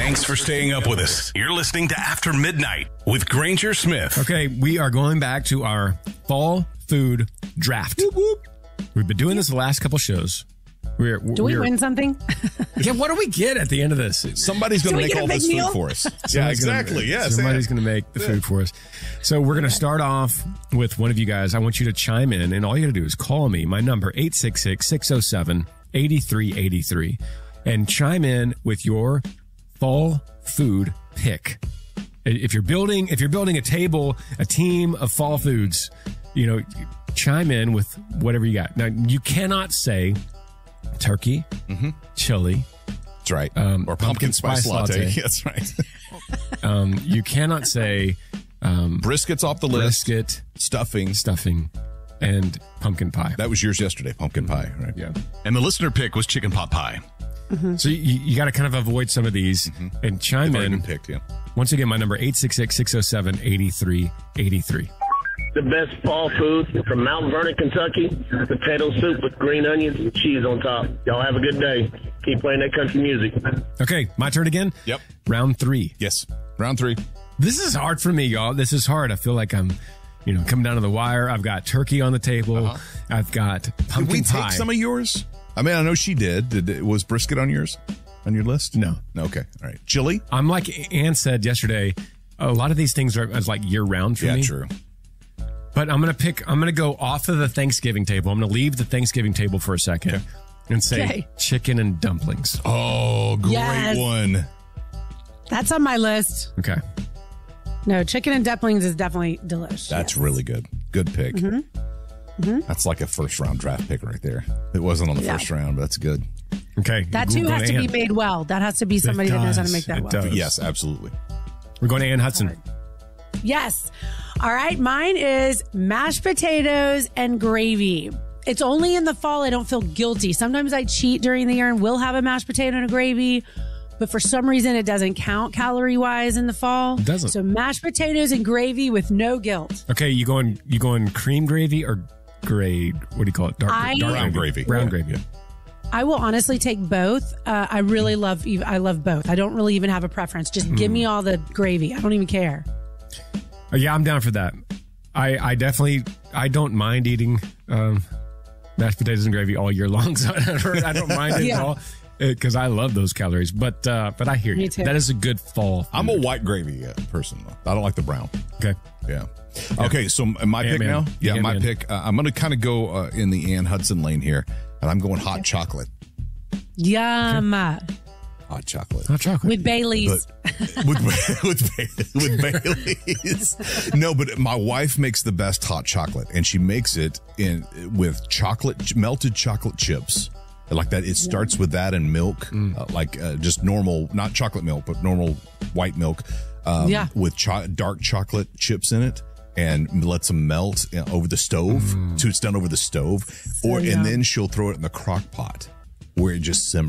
Thanks for staying up with us. You're listening to After Midnight with Granger Smith. Okay, we are going back to our fall food draft. Whoop, whoop. We've been doing this the last couple shows. Do we win something? Yeah, what do we get at the end of this? Somebody's going to make all this food for us. Yeah, exactly. Somebody's going to make the food for us. So we're going to start off with one of you guys. I want you to chime in, and all you got to do is call me. My number, 866-607-8383, and chime in with your fall food pick. If you're building a table, a team of fall foods, chime in with whatever you got. Now, you cannot say turkey, chili. That's right. Or pumpkin spice latte. That's right. You cannot say brisket's off the list. Brisket, stuffing, and pumpkin pie. That was yours yesterday, pumpkin pie, right? Yeah. And the listener pick was chicken pot pie. Mm-hmm. So you got to kind of avoid some of these and chime in. Picked, yeah. Once again, my number, 866-607-8383. The best fall food from Mount Vernon, Kentucky. Potato soup with green onions and cheese on top. Y'all have a good day. Keep playing that country music. Okay, my turn again? Yep. Round 3. Yes, round 3. This is hard for me, y'all. This is hard. I feel like I'm, coming down to the wire. I've got turkey on the table. I've got pumpkin pie. Did we take some of yours? I mean, I know she did. Was brisket on yours? On your list? No. Okay. All right. Chili? I'm like Ann said yesterday, a lot of these things are like year-round for me. Yeah, true. But I'm going to go off of the Thanksgiving table. I'm going to leave the Thanksgiving table for a second and say chicken and dumplings. Oh, great one. That's on my list. Okay. No, chicken and dumplings is definitely delicious. That's really good. Good pick. That's like a first-round draft pick right there. It wasn't on the first round, but that's good. Okay. That too has to be made well. That has to be somebody that knows how to make that well. Does. Yes, absolutely. We're going to Ann Hudson. Yes. All right. Mine is mashed potatoes and gravy. It's only in the fall I don't feel guilty. Sometimes I cheat during the year and will have a mashed potato and a gravy, but for some reason it doesn't count calorie-wise in the fall. It doesn't. So mashed potatoes and gravy with no guilt. Okay, you going cream gravy or grade? What do you call it? Brown gravy. Brown gravy. Yeah. I will honestly take both. I really love both. I don't really even have a preference. Just give me all the gravy. I don't even care. Yeah, I'm down for that. I don't mind eating mashed potatoes and gravy all year long. So I don't mind it at all because I love those calories. But I hear you. That is a good fall food. I'm a white gravy person, though. I don't like the brown. Okay. Yeah. Okay, so my pick now? Yeah, my pick. I'm going to kind of go in the Ann Hudson lane here, and I'm going hot chocolate. Yum. Hot chocolate. With Baileys. With Baileys. No, but my wife makes the best hot chocolate, and she makes it with melted chocolate chips. Like that. It starts with that and milk, just normal, not chocolate milk, but normal white milk with dark chocolate chips in it. And lets them melt over the stove. So it's done over the stove. And then she'll throw it in the crock pot where it just simmers.